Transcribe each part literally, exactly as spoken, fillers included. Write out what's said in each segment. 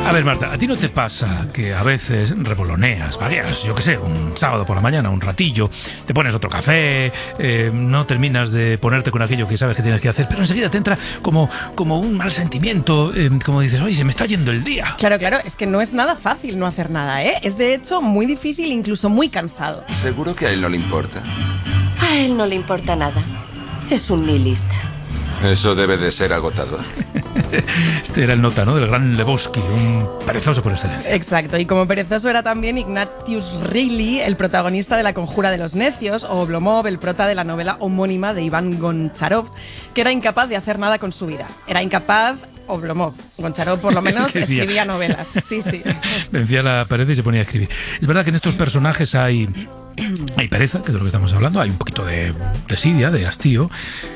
A ver, Marta, ¿a ti no te pasa que a veces revoloneas, vagueas, yo qué sé, un sábado por la mañana, un ratillo, te pones otro café, eh, no terminas de ponerte con aquello que sabes que tienes que hacer, pero enseguida te entra como, como un mal sentimiento, eh, como dices, oye, se me está yendo el día? Claro, claro, es que no es nada fácil no hacer nada, ¿eh? Es de hecho muy difícil, incluso muy cansado. ¿Seguro que a él no le importa? A él no le importa nada. Es un nihilista. Eso debe de ser agotador. Este era el nota, ¿no?, del gran Lebowski, un perezoso por excelencia. Exacto, y como perezoso era también Ignatius Reilly, el protagonista de La conjura de los necios, o Oblomov, el prota de la novela homónima de Iván Goncharov, que era incapaz de hacer nada con su vida. Era incapaz... Oblomov. Goncharov por lo menos escribía novelas. Sí, sí. Vencía la pared y se ponía a escribir. Es verdad que en estos personajes hay, hay pereza, que es de lo que estamos hablando, hay un poquito de desidia, de hastío.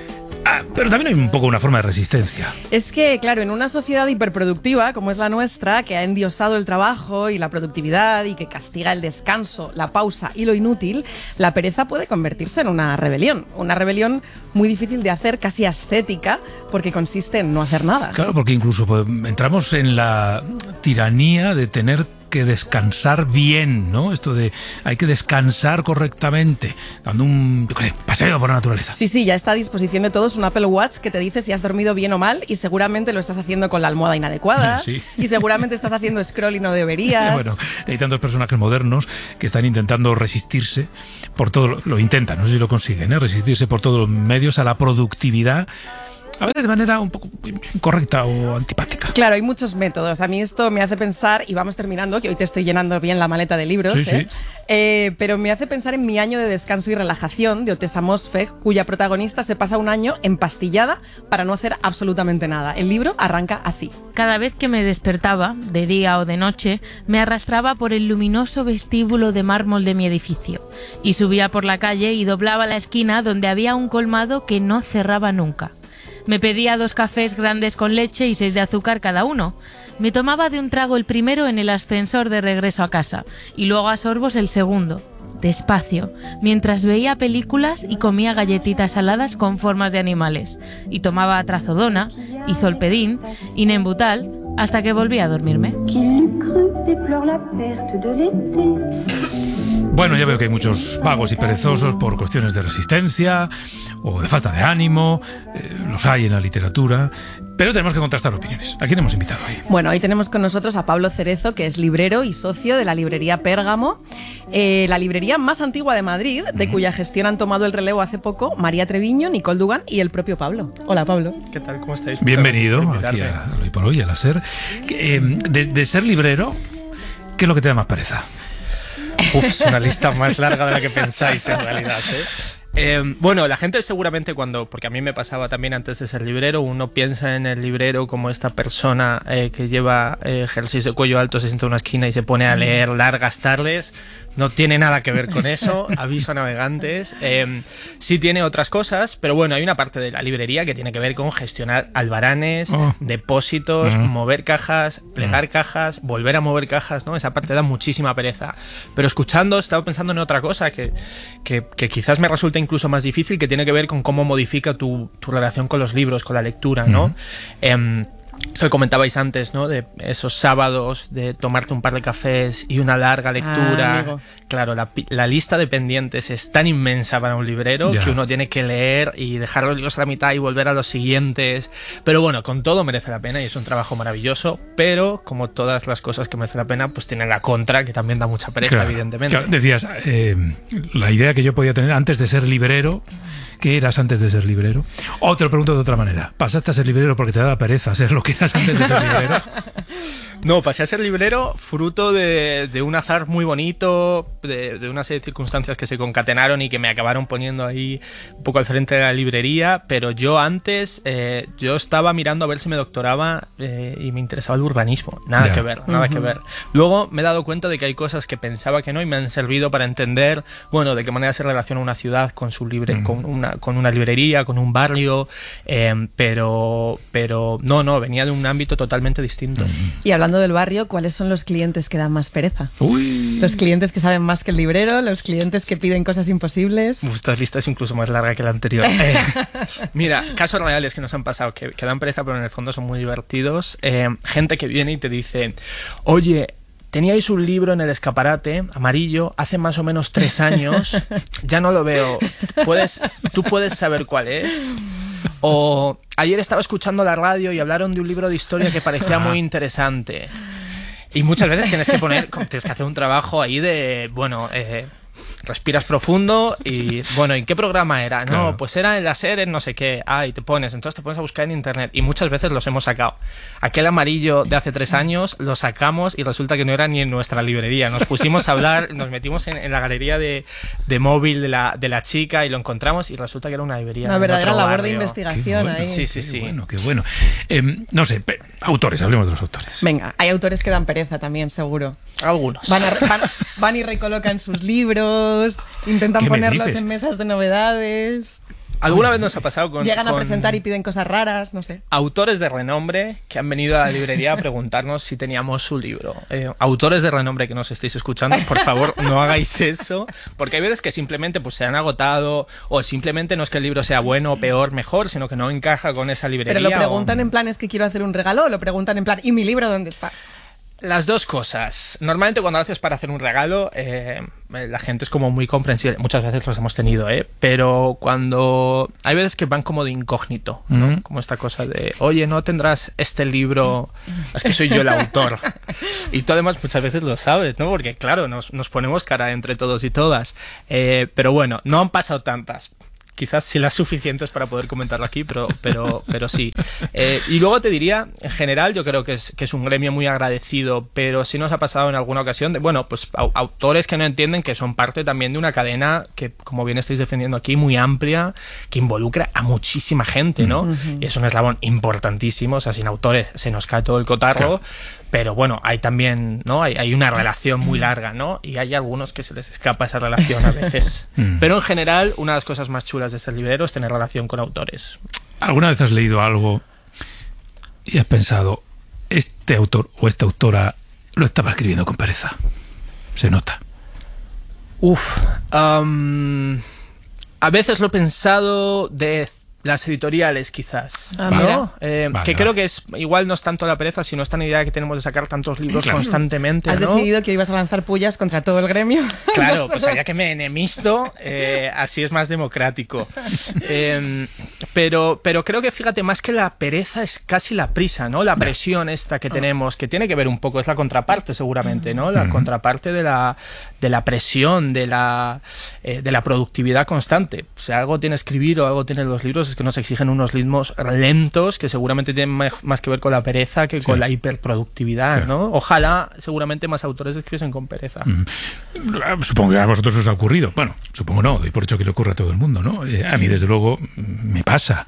Ah, pero también hay un poco una forma de resistencia. Es que, claro, en una sociedad hiperproductiva como es la nuestra, que ha endiosado el trabajo y la productividad y que castiga el descanso, la pausa y lo inútil, la pereza puede convertirse en una rebelión. Una rebelión muy difícil de hacer, casi ascética, porque consiste en no hacer nada. Claro, porque incluso pues, entramos en la tiranía de tener que descansar bien, ¿no? Esto de hay que descansar correctamente, dando un, yo qué sé, paseo por la naturaleza. Sí, sí, ya está a disposición de todos un Apple Watch que te dice si has dormido bien o mal, y seguramente lo estás haciendo con la almohada inadecuada, sí. Y seguramente estás haciendo scroll y no deberías. Bueno, hay tantos personajes modernos que están intentando resistirse por todo, lo, lo intentan, no sé si lo consiguen, ¿eh? Resistirse por todos los medios a la productividad, a veces de manera un poco incorrecta o antipática. Claro, hay muchos métodos. A mí esto me hace pensar, y vamos terminando, que hoy te estoy llenando bien la maleta de libros, sí, ¿eh? Sí. Eh, pero me hace pensar en Mi año de descanso y relajación, de Otessa Moshfegh, cuya protagonista se pasa un año empastillada para no hacer absolutamente nada. El libro arranca así. Cada vez que me despertaba, de día o de noche, me arrastraba por el luminoso vestíbulo de mármol de mi edificio, y subía por la calle y doblaba la esquina donde había un colmado que no cerraba nunca. Me pedía dos cafés grandes con leche y seis de azúcar cada uno. Me tomaba de un trago el primero en el ascensor de regreso a casa y luego a sorbos el segundo, despacio, mientras veía películas y comía galletitas saladas con formas de animales, y tomaba trazodona, izolpedín y nembutal hasta que volvía a dormirme. Bueno, ya veo que hay muchos vagos y perezosos por cuestiones de resistencia o de falta de ánimo, eh, los hay en la literatura, pero tenemos que contrastar opiniones. ¿A quién hemos invitado hoy? Bueno, hoy tenemos con nosotros a Pablo Cerezo, que es librero y socio de la librería Pérgamo, eh, la librería más antigua de Madrid, de mm. cuya gestión han tomado el relevo hace poco María Treviño, Nicole Dugan y el propio Pablo. Hola, Pablo. ¿Qué tal? ¿Cómo estáis? Bienvenido aquí a Hoy por Hoy, a la SER. Eh, de, de ser librero, ¿qué es lo que te da más pereza? Uf, es una lista más larga de la que pensáis en realidad, ¿eh? Eh, bueno, la gente seguramente cuando, porque a mí me pasaba también antes de ser librero, uno piensa en el librero como esta persona eh, que lleva eh, jerseys de cuello alto, se sienta en una esquina y se pone a leer largas tardes. No tiene nada que ver con eso, aviso a navegantes. Eh, sí tiene otras cosas, pero bueno, hay una parte de la librería que tiene que ver con gestionar albaranes, oh. depósitos, uh-huh. mover cajas, plegar uh-huh. cajas, volver a mover cajas, ¿no? Esa parte da muchísima pereza. Pero escuchando, estaba pensando en otra cosa que, que, que quizás me resulta incluso más difícil, que tiene que ver con cómo modifica tu, tu relación con los libros, con la lectura, ¿no? Uh-huh. Eh, Esto que comentabais antes, ¿no? De esos sábados, de tomarte un par de cafés y una larga lectura. Ah, claro, la, la lista de pendientes es tan inmensa para un librero ya. que uno tiene que leer y dejar los libros a la mitad y volver a los siguientes. Pero bueno, con todo merece la pena y es un trabajo maravilloso, pero como todas las cosas que merecen la pena, pues tienen la contra, que también da mucha pereza, claro, evidentemente. Claro, decías, eh, la idea que yo podía tener antes de ser librero, ¿qué eras antes de ser librero? O te lo pregunto de otra manera, ¿pasaste a ser librero porque te daba pereza ser lo que eras antes de ser librero? No, pasé a ser librero fruto de, de un azar muy bonito, de, de una serie de circunstancias que se concatenaron y que me acabaron poniendo ahí un poco al frente de la librería, pero yo antes, eh, yo estaba mirando a ver si me doctoraba eh, y me interesaba el urbanismo, nada yeah. que ver, nada uh-huh. que ver. Luego me he dado cuenta de que hay cosas que pensaba que no y me han servido para entender, bueno, de qué manera se relaciona una ciudad con su libre, uh-huh. con una, con una librería, con un barrio, eh, pero, pero no, no, venía de un ámbito totalmente distinto. Uh-huh. Y hablando mercado del barrio, ¿cuáles son los clientes que dan más pereza? Uy. Los clientes que saben más que el librero, los clientes que piden cosas imposibles. Uf, esta lista es incluso más larga que la anterior. Eh, mira, casos reales que nos han pasado, que, que dan pereza, pero en el fondo son muy divertidos. Eh, gente que viene y te dice, oye, teníais un libro en el escaparate amarillo hace más o menos tres años, ya no lo veo. ¿Puedes, ¿Tú puedes saber cuál es? O ayer estaba escuchando la radio y hablaron de un libro de historia que parecía muy interesante. Y muchas veces tienes que poner, tienes que hacer un trabajo ahí de, bueno, eh, respiras profundo y, bueno, ¿y qué programa era? No, claro. Pues era en la serie no sé qué. Ah, y te pones, entonces te pones a buscar en internet y muchas veces los hemos sacado. Aquel amarillo de hace tres años lo sacamos y resulta que no era ni en nuestra librería. Nos pusimos a hablar, nos metimos en, en la galería de, de móvil de la, de la chica y lo encontramos y resulta que era una librería. Una verdadera en otro labor de barrio. investigación Bueno, ahí. Sí, sí, Qué sí. bueno, qué bueno. Eh, no sé, pe- autores, hablemos de los autores. Venga, hay autores que dan pereza también, seguro. Algunos. Van, a- van- van y recolocan sus libros, intentan ¿Qué me ponerlos dices? en mesas de novedades, ¿Alguna vez nos ha pasado con, llegan a con presentar y piden cosas raras, no sé. autores de renombre que han venido a la librería a preguntarnos si teníamos su libro? Eh, autores de renombre que nos estéis escuchando, por favor, no hagáis eso, porque hay veces que simplemente pues, se han agotado o simplemente no es que el libro sea bueno, peor, mejor, sino que no encaja con esa librería. Pero lo preguntan o... en plan, es que quiero hacer un regalo, o lo preguntan en plan, ¿y mi libro dónde está? Las dos cosas. Normalmente cuando lo haces para hacer un regalo, eh, la gente es como muy comprensible. Muchas veces los hemos tenido, ¿eh? Pero cuando... Hay veces que van como de incógnito, ¿no? Mm. Como esta cosa de, oye, ¿no tendrás este libro? Es que soy yo el autor. Y tú además muchas veces lo sabes, ¿no? Porque claro, nos, nos ponemos cara entre todos y todas. Eh, pero bueno, no han pasado tantas. Quizás sí las suficientes para poder comentarlo aquí, pero, pero, pero sí. Eh, y luego te diría, en general, yo creo que es, que es un gremio muy agradecido, pero sí nos ha pasado en alguna ocasión de, bueno, pues au- autores que no entienden que son parte también de una cadena que, como bien estáis defendiendo aquí, muy amplia, que involucra a muchísima gente, ¿no? Uh-huh. Y es un eslabón importantísimo, o sea, sin autores se nos cae todo el cotarro. Claro. Pero bueno, hay también, ¿no? Hay, hay una relación muy larga, ¿no? Y hay algunos que se les escapa esa relación a veces. Mm. Pero en general, una de las cosas más chulas de ser librero es tener relación con autores. ¿Alguna vez has leído algo y has pensado, este autor o esta autora lo estaba escribiendo con pereza? Se nota. Uf. Um, a veces lo he pensado de... Las editoriales, quizás, ah, ¿no? Eh, vale, que vale. creo que es igual no es tanto la pereza, sino esta idea que tenemos de sacar tantos libros claro. constantemente. Has ¿no? decidido que ibas a lanzar pullas contra todo el gremio. Claro, pues ya que me enemisto, eh, así es más democrático. Eh, pero, pero creo que, fíjate, más que la pereza es casi la prisa, ¿no? La presión esta que tenemos, que tiene que ver un poco, es la contraparte seguramente, ¿no? La contraparte de la, de la presión, de la, eh, de la productividad constante. Si algo tiene escribir o algo tiene los libros, es que nos exigen unos ritmos lentos que seguramente tienen más que ver con la pereza que sí. con la hiperproductividad, claro. ¿no? Ojalá, seguramente más autores escribiesen con pereza. Mm. Supongo que a vosotros os ha ocurrido. Bueno, supongo no, doy por hecho que le ocurre a todo el mundo, ¿no? Eh, a mí, desde luego, me pasa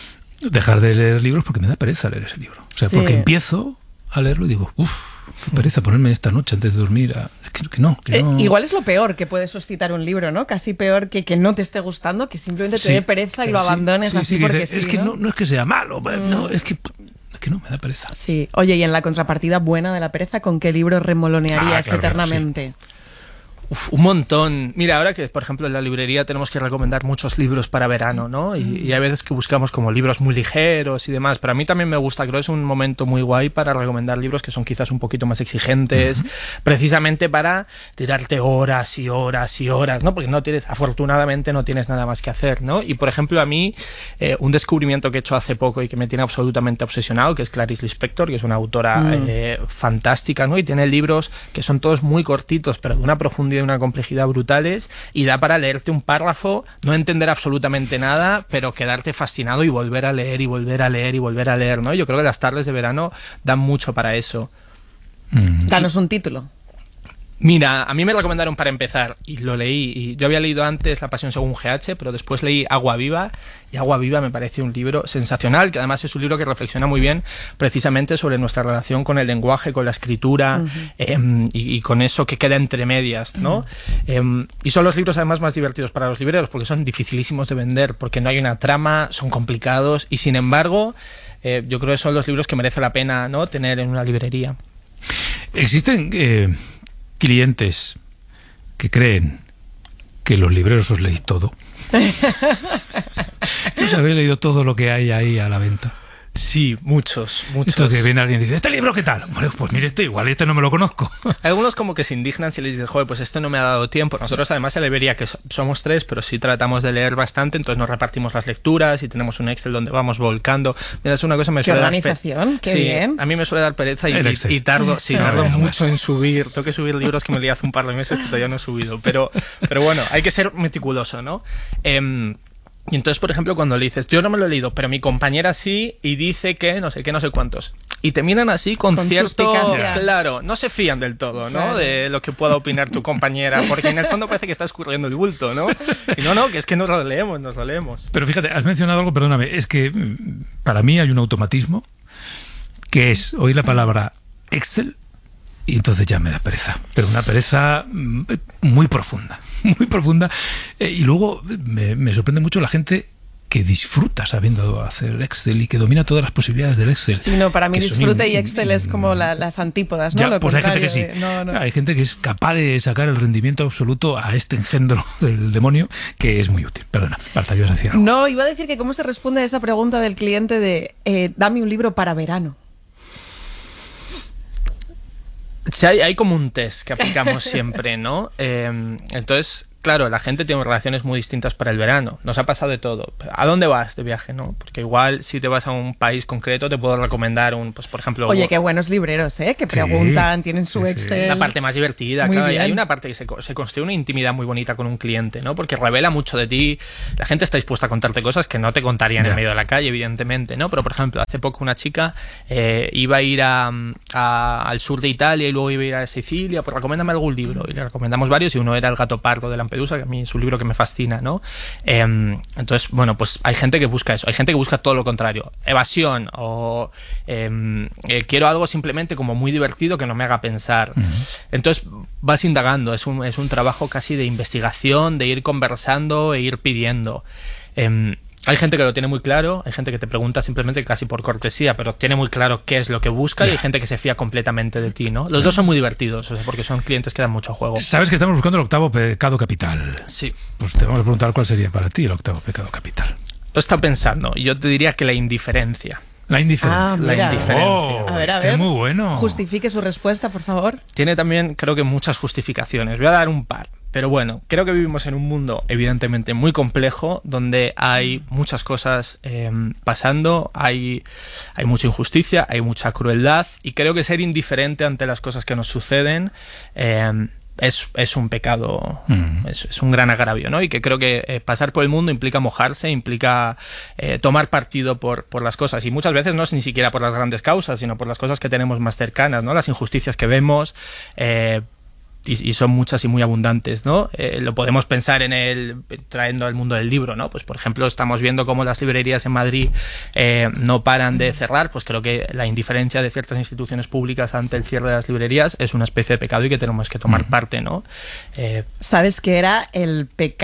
dejar de leer libros porque me da pereza leer ese libro. O sea, sí. porque empiezo a leerlo y digo, uff, qué pereza ponerme esta noche antes de dormir. A... Que, que no, que no. Eh, igual es lo peor que puede suscitar un libro, ¿no? Casi peor que que no te esté gustando, que simplemente te sí, dé pereza y lo sí, abandones sí, así sí, porque dice, sí, es que ¿no? no, no es que sea malo, mm. no, es que, es que no, me da pereza. Sí. Oye, y en la contrapartida buena de la pereza, ¿con qué libro remolonearías ah, claro, eternamente? Claro, sí. Uf, un montón. Mira, ahora que, por ejemplo, en la librería tenemos que recomendar muchos libros para verano, ¿no? Y, y hay veces que buscamos como libros muy ligeros y demás, pero a mí también me gusta, creo que es un momento muy guay para recomendar libros que son quizás un poquito más exigentes, uh-huh. precisamente para tirarte horas y horas y horas, ¿no? Porque no tienes, afortunadamente no tienes nada más que hacer, ¿no? Y, por ejemplo, a mí, eh, un descubrimiento que he hecho hace poco y que me tiene absolutamente obsesionado, que es Clarice Lispector, que es una autora uh-huh. eh, fantástica, ¿no? Y tiene libros que son todos muy cortitos, pero de una profundidad de una complejidad brutales y da para leerte un párrafo, no entender absolutamente nada, pero quedarte fascinado y volver a leer y volver a leer y volver a leer, ¿no? Yo creo que las tardes de verano dan mucho para eso. Mm. Danos un título. Mira, a mí me recomendaron para empezar, y lo leí, y yo había leído antes La Pasión según G H, pero después leí Agua Viva, y Agua Viva me parece un libro sensacional, que además es un libro que reflexiona muy bien precisamente sobre nuestra relación con el lenguaje, con la escritura, uh-huh. eh, y, y con eso que queda entre medias, ¿no? Uh-huh. Eh, y son los libros además más divertidos para los libreros, porque son dificilísimos de vender, porque no hay una trama, son complicados, y sin embargo, eh, yo creo que son los libros que merece la pena, ¿no?, tener en una librería. Existen eh, clientes que creen que los libreros os leéis todo. ¿Os habéis leído todo lo que hay ahí a la venta? Sí, muchos, muchos. Entonces viene alguien y dice, ¿este libro qué tal? Bueno, pues mire este, igual este no me lo conozco. Algunos como que se indignan si les dices, joder, pues esto no me ha dado tiempo. Nosotros además se le vería que somos tres, pero sí tratamos de leer bastante, entonces nos repartimos las lecturas y tenemos un Excel donde vamos volcando. Mira, es una cosa me qué suele organización, dar qué sí, bien. A mí me suele dar pereza y, y, y tardo, sí, No, tardo bueno, mucho bueno. en subir. Tengo que subir libros que me leí hace un par de meses que todavía no he subido. Pero, pero bueno, hay que ser meticuloso, ¿no? Eh, Y entonces, por ejemplo, cuando le dices, yo no me lo he leído, pero mi compañera sí, y dice que no sé qué, no sé cuántos. Y te miran así con, Con cierto... suspicacia. Claro, no se fían del todo, ¿no? Claro. De lo que pueda opinar tu compañera, porque en el fondo parece que está escurriendo el bulto, ¿no? Y no, no, que es que nos lo leemos, nos lo leemos. Pero fíjate, has mencionado algo, perdóname, es que mm, para mí hay un automatismo que es oír la palabra Excel y entonces ya me da pereza. Pero una pereza mm, muy profunda, muy profunda. Eh, y luego me, me sorprende mucho la gente que disfruta sabiendo hacer Excel y que domina todas las posibilidades del Excel. Sí, no, para mí que son disfrute in- y Excel es como la- las antípodas, ¿no? Ya, Lo pues hay gente que sí. contrario de- no, no. Hay gente que es capaz de sacar el rendimiento absoluto a este engendro del demonio, que es muy útil. Perdona, Marta, ibas a decir algo. No, iba a decir que cómo se responde a esa pregunta del cliente de eh, dame un libro para verano. Sí, hay, hay como un test que aplicamos siempre, ¿no? Eh, entonces, claro, la gente tiene relaciones muy distintas para el verano. Nos ha pasado de todo. ¿A dónde vas de viaje, no? Porque igual si te vas a un país concreto te puedo recomendar un, pues por ejemplo... Oye, qué buenos libreros, ¿eh? Que Sí, preguntan, tienen su sí, sí. Excel. La parte más divertida, Muy claro. Y bien. hay una parte que se, co- se construye una intimidad muy bonita con un cliente, ¿no? Porque revela mucho de ti. La gente está dispuesta a contarte cosas que no te contarían Ya. en medio de la calle, evidentemente, ¿no? Pero, por ejemplo, hace poco una chica eh, iba a ir a, a- al sur de Italia y luego iba a ir a Sicilia, pues recomiéndame algún libro. Y le recomendamos varios y uno era El gato pardo de Lampedusa, que a mí es un libro que me fascina, ¿no? Eh, entonces, bueno, pues hay gente que busca eso. Hay gente que busca todo lo contrario. Evasión o eh, eh, quiero algo simplemente como muy divertido que no me haga pensar. Ujú. Entonces vas indagando, es un, es un trabajo casi de investigación, de ir conversando e ir pidiendo. Eh, hay gente que lo tiene muy claro, hay gente que te pregunta simplemente casi por cortesía, pero tiene muy claro qué es lo que busca y hay gente que se fía completamente de ti, ¿no? Los dos son muy divertidos, o sea, porque son clientes que dan mucho juego. Sabes que estamos buscando el octavo pecado capital. Sí. Pues te vamos a preguntar cuál sería para ti el octavo pecado capital. Lo está pensando, y yo te diría que la indiferencia. La indiferencia. Ah, La mira. indiferencia. Oh, A ver, a este ver. es muy bueno. Justifique su respuesta, por favor. Tiene también, creo que, muchas justificaciones. Voy a dar un par. Pero bueno, creo que vivimos en un mundo evidentemente muy complejo, donde hay muchas cosas eh, pasando, hay, hay mucha injusticia, hay mucha crueldad, y creo que ser indiferente ante las cosas que nos suceden eh, es, es un pecado, Mm. es, es un gran agravio, ¿no? Y que creo que eh, pasar por el mundo implica mojarse, implica eh, tomar partido por, por las cosas, y muchas veces no es ni siquiera por las grandes causas, sino por las cosas que tenemos más cercanas, ¿no? Las injusticias que vemos, eh, Y, y son muchas y muy abundantes, ¿no? Eh, lo podemos pensar en el trayendo al mundo del libro, ¿no? Pues por ejemplo estamos viendo cómo las librerías en Madrid eh, no paran de cerrar. Pues creo que la indiferencia de ciertas instituciones públicas ante el cierre de las librerías es una especie de pecado y que tenemos que tomar parte, ¿no? Eh, Sabes que era el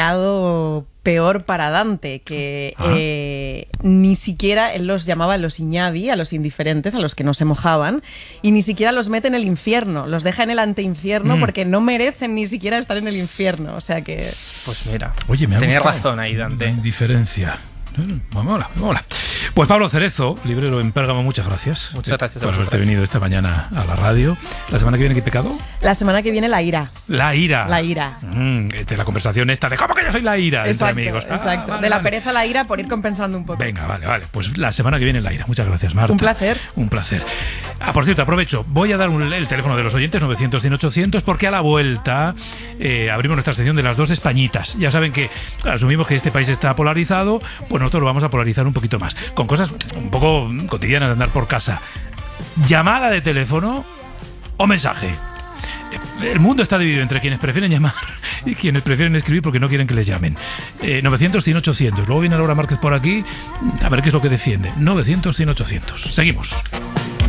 pecado peor para Dante, que Ah. eh, ni siquiera él los llamaba los iñavi, a los indiferentes, a los que no se mojaban, y ni siquiera los mete en el infierno, los deja en el anteinfierno Mm. porque no merecen ni siquiera estar en el infierno. O sea que pues mira, Oye, me ha tenía gustado. razón ahí, La Dante. indiferencia. Me mola, me mola. Pues Pablo Cerezo, librero en Pérgamo, muchas gracias. Muchas gracias a por haberte vosotros. venido esta mañana a la radio. La semana que viene, ¿qué pecado? la semana que viene la ira. La ira. La ira. Mm, de la conversación esta de ¿cómo que yo soy la ira? Exacto, entre amigos. Ah, exacto. vale, de la vale. pereza a la ira por ir compensando un poco. Venga, vale, vale. Pues la semana que viene la ira. Muchas gracias, Marta. Un placer. Un placer. Ah, por cierto, aprovecho. Voy a dar un- el teléfono de los oyentes, novecientos, cien, ochocientos, porque a la vuelta eh, abrimos nuestra sección de las dos Españitas. Ya saben que asumimos que este país está polarizado, pues nosotros lo vamos a polarizar un poquito más. Con cosas un poco cotidianas de andar por casa. Llamada de teléfono o mensaje. El mundo está dividido entre quienes prefieren llamar y quienes prefieren escribir porque no quieren que les llamen. Eh, novecientos, cien, ochocientos. Luego viene Laura Márquez por aquí a ver qué es lo que defiende. novecientos, cien, ochocientos. Seguimos.